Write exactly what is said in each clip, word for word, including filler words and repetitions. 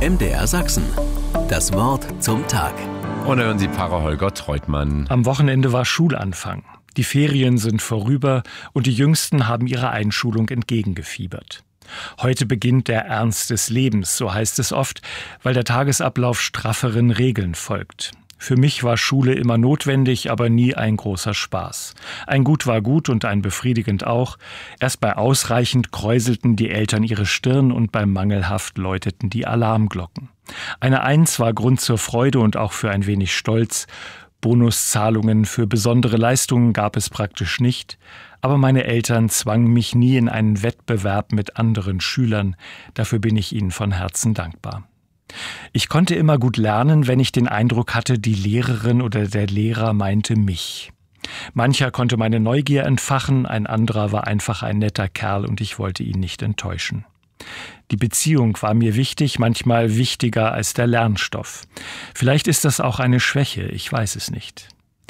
M D R Sachsen. Das Wort zum Tag. Und hören Sie Pfarrer Holger Treutmann. Am Wochenende war Schulanfang. Die Ferien sind vorüber und die Jüngsten haben ihrer Einschulung entgegengefiebert. Heute beginnt der Ernst des Lebens, so heißt es oft, weil der Tagesablauf strafferen Regeln folgt. Für mich war Schule immer notwendig, aber nie ein großer Spaß. Ein Gut war gut und ein befriedigend auch. Erst bei ausreichend kräuselten die Eltern ihre Stirn und bei mangelhaft läuteten die Alarmglocken. Eine Eins war Grund zur Freude und auch für ein wenig Stolz. Bonuszahlungen für besondere Leistungen gab es praktisch nicht. Aber meine Eltern zwangen mich nie in einen Wettbewerb mit anderen Schülern. Dafür bin ich ihnen von Herzen dankbar. Ich konnte immer gut lernen, wenn ich den Eindruck hatte, die Lehrerin oder der Lehrer meinte mich. Mancher konnte meine Neugier entfachen, ein anderer war einfach ein netter Kerl und ich wollte ihn nicht enttäuschen. Die Beziehung war mir wichtig, manchmal wichtiger als der Lernstoff. Vielleicht ist das auch eine Schwäche, ich weiß es nicht.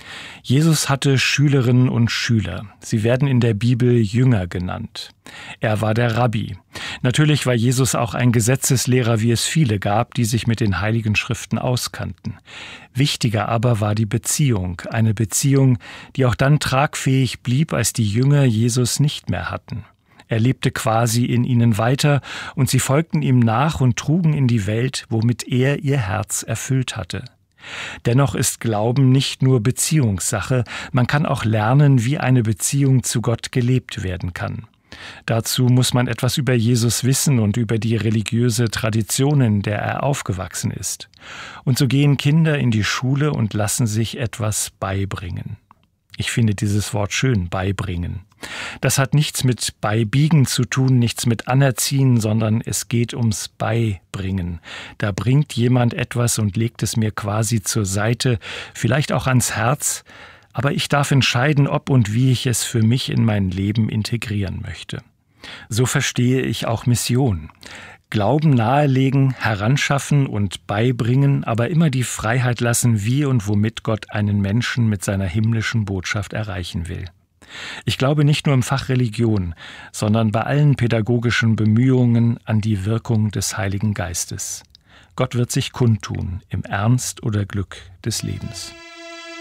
Jesus hatte Schülerinnen und Schüler. Sie werden in der Bibel Jünger genannt. Er war der Rabbi. Natürlich war Jesus auch ein Gesetzeslehrer, wie es viele gab, die sich mit den Heiligen Schriften auskannten. Wichtiger aber war die Beziehung, eine Beziehung, die auch dann tragfähig blieb, als die Jünger Jesus nicht mehr hatten. Er lebte quasi in ihnen weiter und sie folgten ihm nach und trugen in die Welt, womit er ihr Herz erfüllt hatte. Dennoch ist Glauben nicht nur Beziehungssache, man kann auch lernen, wie eine Beziehung zu Gott gelebt werden kann. Dazu muss man etwas über Jesus wissen und über die religiöse Tradition, in der er aufgewachsen ist. Und so gehen Kinder in die Schule und lassen sich etwas beibringen. Ich finde dieses Wort schön, beibringen. Das hat nichts mit Beibiegen zu tun, nichts mit Anerziehen, sondern es geht ums Beibringen. Da bringt jemand etwas und legt es mir quasi zur Seite, vielleicht auch ans Herz, aber ich darf entscheiden, ob und wie ich es für mich in mein Leben integrieren möchte. So verstehe ich auch Mission. Glauben nahelegen, heranschaffen und beibringen, aber immer die Freiheit lassen, wie und womit Gott einen Menschen mit seiner himmlischen Botschaft erreichen will. Ich glaube nicht nur im Fach Religion, sondern bei allen pädagogischen Bemühungen an die Wirkung des Heiligen Geistes. Gott wird sich kundtun im Ernst oder Glück des Lebens.